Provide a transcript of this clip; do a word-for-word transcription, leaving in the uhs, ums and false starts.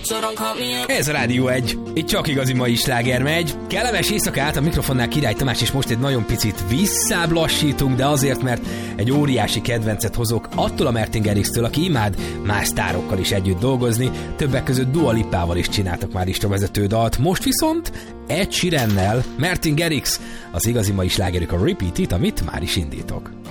Ez a Rádió egy. Itt csak igazi mai sláger megy. Kellemes éjszakát, a mikrofonnál Király Tamás, és most egy nagyon picit visszább lassítunk, de azért, mert egy óriási kedvencet hozok attól a Martin Garrix-től, aki imád más sztárokkal is együtt dolgozni, többek között Dua Lipával is csináltak már listavezető dalt. Most viszont Ed Sheerannel, Martin Garrix, az igazi mai slágerük a Repeat It, amit már is indítok.